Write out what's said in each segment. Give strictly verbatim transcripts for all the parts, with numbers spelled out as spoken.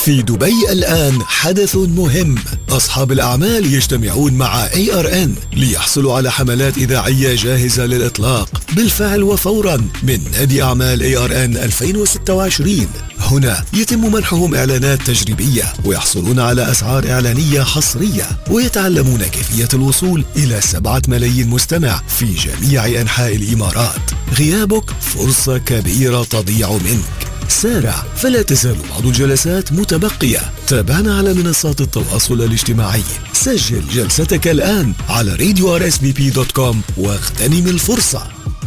في دبي الآن حدث مهم. أصحاب الأعمال يجتمعون مع إيه آر إن ليحصلوا على حملات إذاعية جاهزة للإطلاق بالفعل وفورا من نادي أعمال إيه آر إن ألفين وستة وعشرين. هنا يتم منحهم إعلانات تجريبية ويحصلون على أسعار إعلانية حصرية، ويتعلمون كيفية الوصول إلى سبعة ملايين مستمع في جميع أنحاء الإمارات. غيابك فرصة كبيرة تضيع منك. سارع، فلا تزال بعض الجلسات متبقية. تابعنا على منصات التواصل الاجتماعي. سجل جلستك الآن على راديو آر إس بي بي دوت كوم واغتنم الفرصة.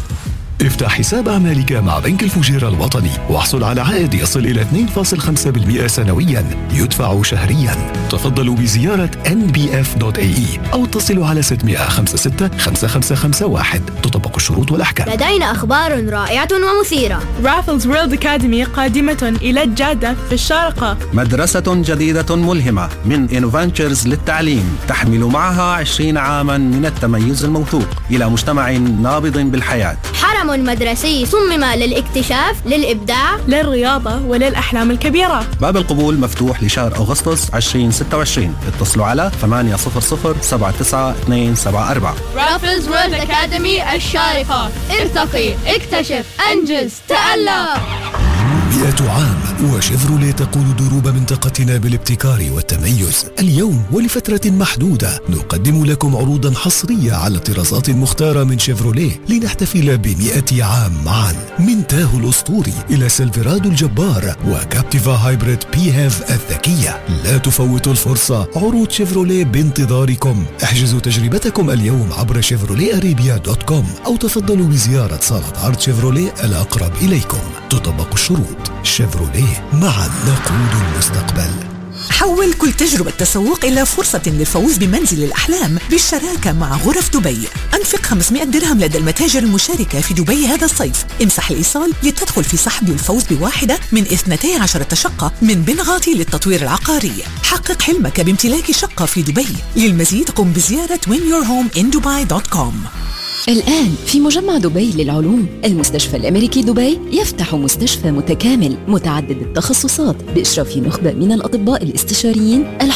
افتح حساب أعمالك مع بنك الفجيرة الوطني واحصل على عائد يصل إلى اثنين فاصلة خمسة بالمئة سنويا يدفع شهريا. تفضلوا بزيارة إن بي إف دوت إيه إي أو اتصلوا على ستة خمسة ستة خمسة خمسة خمسة واحد. تطبق الشروط والأحكام. لدينا أخبار رائعة ومثيرة. رافلز وورلد أكاديمي قادمة إلى الجادة في الشارقة. مدرسة جديدة ملهمة من إنوفانتشرز للتعليم تحمل معها عشرين عاما من التميز الموثوق إلى مجتمع نابض بالحياة. حرم مدرسي صمم للاكتشاف، للإبداع، للرياضة وللأحلام الكبيرة. باب القبول مفتوح لشهر أغسطس ألفين وستة وعشرين. اتصلوا على ثمانية صفر صفر سبعة تسعة اثنين سبعة أربعة. رافلز وورلد أكاديمي الشارقة. ارتقي، اكتشف، أنجز، تألق. مئة عام وشيفروليه تقود دروب منطقتنا بالابتكار والتميز. اليوم ولفترة محدودة نقدم لكم عروضا حصرية على الطرازات المختارة من شيفروليه لنحتفل بمئة عام معا. من تاهو الأسطوري إلى سيلفرادو الجبار وكابتيفا هايبريد بي هاف الذكية. لا تفوتوا الفرصة، عروض شيفروليه بانتظاركم. احجزوا تجربتكم اليوم عبر شيفروليه أريبيا دوت كوم أو تفضلوا بزيارة صالة عرض شيفروليه الأقرب إليكم. تطبق الشروط. شيفروليه، معا نقود المستقبل. حول كل تجربة تسوق إلى فرصة للفوز بمنزل الأحلام بالشراكة مع غرف دبي. أنفق خمسمئة درهم لدى المتاجر المشاركة في دبي هذا الصيف. امسح الإيصال لتدخل في سحب الفوز بواحدة من اثنتي عشرة شقة من بنغاتي للتطوير العقاري. حقق حلمك بامتلاك شقة في دبي. للمزيد قم بزيارة win your home in dubai دوت كوم. الآن في مجمع دبي للعلوم، المستشفى الأمريكي دبي يفتح مستشفى متكامل متعدد التخصصات بإشراف نخبة من الأطباء الاستشاريين